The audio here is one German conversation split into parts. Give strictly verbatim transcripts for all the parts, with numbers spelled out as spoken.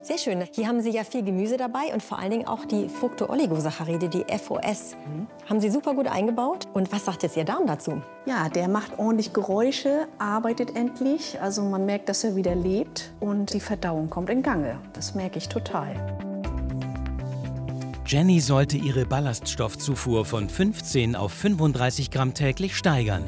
Sehr schön. Hier haben Sie ja viel Gemüse dabei und vor allen Dingen auch die Fructooligosacchαρide, die F O S. Mhm. Haben Sie super gut eingebaut. Und was sagt jetzt Ihr Darm dazu? Ja, der macht ordentlich Geräusche, arbeitet endlich. Also man merkt, dass er wieder lebt und die Verdauung kommt in Gange. Das merke ich total. Jenny sollte ihre Ballaststoffzufuhr von fünfzehn auf fünfunddreißig Gramm täglich steigern.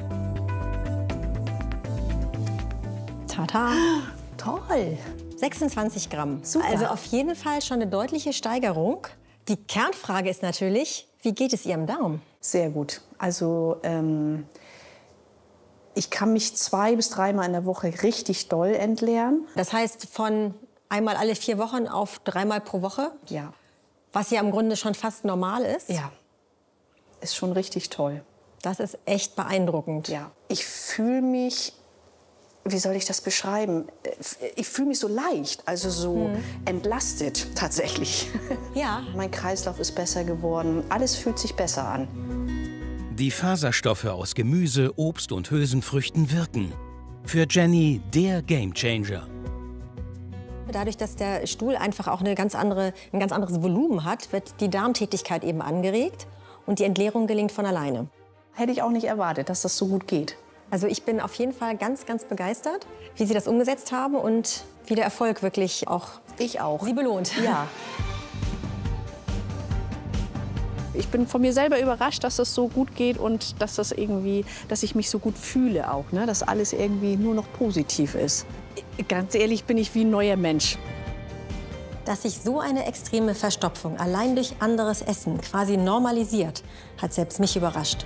Tata! Toll! sechsundzwanzig Gramm. Super. Also auf jeden Fall schon eine deutliche Steigerung. Die Kernfrage ist natürlich, wie geht es Ihrem Darm? Sehr gut. Also ähm, ich kann mich zwei bis dreimal in der Woche richtig doll entleeren. Das heißt von einmal alle vier Wochen auf dreimal pro Woche? Ja. Was ja im Grunde schon fast normal ist? Ja. Ist schon richtig toll. Das ist echt beeindruckend. Ja. Ich fühle mich... Wie soll ich das beschreiben? Ich fühle mich so leicht, also so hm. entlastet tatsächlich. Ja. Mein Kreislauf ist besser geworden, alles fühlt sich besser an. Die Faserstoffe aus Gemüse, Obst und Hülsenfrüchten wirken. Für Jenny der Gamechanger. Dadurch, dass der Stuhl einfach auch eine ganz andere, ein ganz anderes Volumen hat, wird die Darmtätigkeit eben angeregt und die Entleerung gelingt von alleine. Hätte ich auch nicht erwartet, dass das so gut geht. Also ich bin auf jeden Fall ganz, ganz begeistert, wie Sie das umgesetzt haben und wie der Erfolg wirklich auch, ich auch. Sie belohnt. Ja. Ich bin von mir selber überrascht, dass das so gut geht und dass, das irgendwie, dass ich mich so gut fühle auch, ne? Dass alles irgendwie nur noch positiv ist. Ganz ehrlich bin ich wie ein neuer Mensch. Dass sich so eine extreme Verstopfung allein durch anderes Essen quasi normalisiert, hat selbst mich überrascht.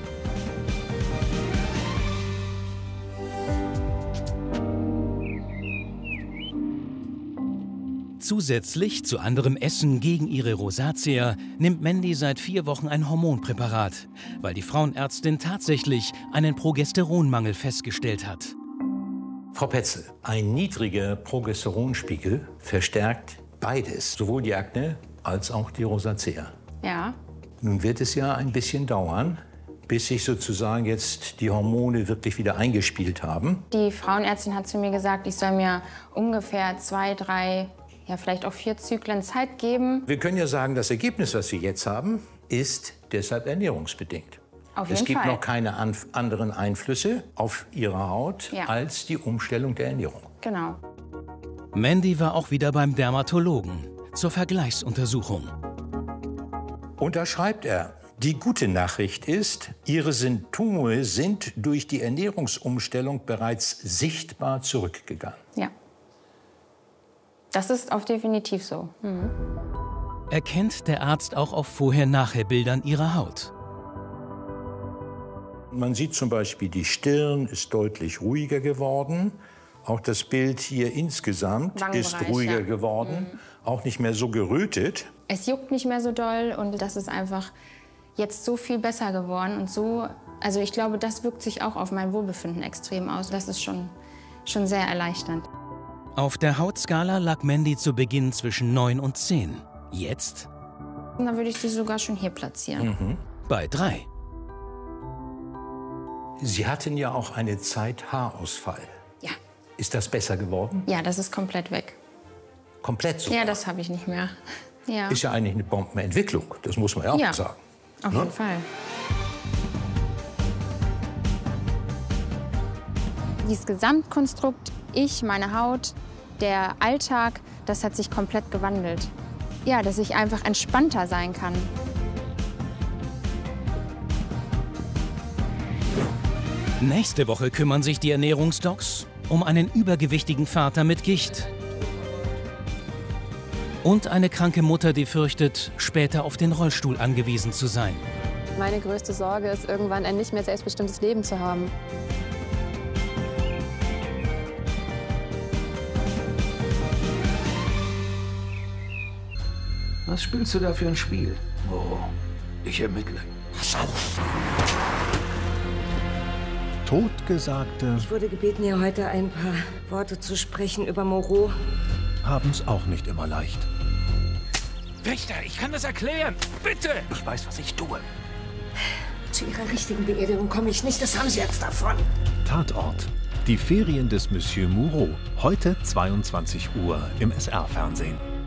Zusätzlich zu anderem Essen gegen ihre Rosatia nimmt Mandy seit vier Wochen ein Hormonpräparat, weil die Frauenärztin tatsächlich einen Progesteronmangel festgestellt hat. Frau Petzl, ein niedriger Progesteronspiegel verstärkt beides, sowohl die Akne als auch die Rosatia. Ja. Nun wird es ja ein bisschen dauern, bis sich sozusagen jetzt die Hormone wirklich wieder eingespielt haben. Die Frauenärztin hat zu mir gesagt, ich soll mir ungefähr zwei, drei, ja vielleicht auch vier Zyklen Zeit geben. Wir können ja sagen, das Ergebnis, was Sie jetzt haben, ist deshalb ernährungsbedingt. Auf jeden es gibt Fall. noch keine an anderen Einflüsse auf Ihre Haut ja. als die Umstellung der Ernährung. Genau. Mandy war auch wieder beim Dermatologen zur Vergleichsuntersuchung. Und da schreibt er, die gute Nachricht ist, Ihre Symptome sind durch die Ernährungsumstellung bereits sichtbar zurückgegangen. Ja. Das ist auch definitiv so. Mhm. Erkennt der Arzt auch auf Vorher-Nachher-Bildern ihrer Haut. Man sieht zum Beispiel, die Stirn ist deutlich ruhiger geworden. Auch das Bild hier insgesamt ist ruhiger ja. geworden. Mhm. Auch nicht mehr so gerötet. Es juckt nicht mehr so doll und das ist einfach jetzt so viel besser geworden. Und so, also ich glaube, das wirkt sich auch auf mein Wohlbefinden extrem aus. Das ist schon, schon sehr erleichternd. Auf der Hautskala lag Mandy zu Beginn zwischen neun und zehn. Jetzt? Und dann würde ich sie sogar schon hier platzieren. Mhm. Bei drei. Sie hatten ja auch eine Zeit Haarausfall. Ja. Ist das besser geworden? Ja, das ist komplett weg. Komplett sogar? Ja, das habe ich nicht mehr. Ja. Ist ja eigentlich eine Bombenentwicklung, das muss man ja auch ja, sagen. Auf ne? jeden Fall. Dieses Gesamtkonstrukt, ich, meine Haut, der Alltag, das hat sich komplett gewandelt. Ja, dass ich einfach entspannter sein kann. Nächste Woche kümmern sich die Ernährungsdocs um einen übergewichtigen Vater mit Gicht. Und eine kranke Mutter, die fürchtet, später auf den Rollstuhl angewiesen zu sein. Meine größte Sorge ist, irgendwann ein nicht mehr selbstbestimmtes Leben zu haben. Was spielst du da für ein Spiel? Oh, ich ermittle. Pass auf! Totgesagte... Ich wurde gebeten, hier heute ein paar Worte zu sprechen über Moreau. Haben's auch nicht immer leicht. Wächter, ich kann das erklären. Bitte! Ich weiß, was ich tue. Zu Ihrer richtigen Beerdigung komme ich nicht. Das haben Sie jetzt davon. Tatort. Die Ferien des Monsieur Moreau, heute zweiundzwanzig Uhr im S R-Fernsehen.